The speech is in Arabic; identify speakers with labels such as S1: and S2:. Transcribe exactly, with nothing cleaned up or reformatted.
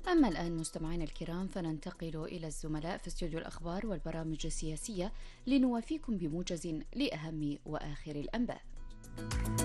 S1: أما الآن مستمعينا الكرام فننتقل إلى الزملاء في استوديو الأخبار والبرامج السياسية لنوافيكم بموجز لأهم وآخر الأنباء.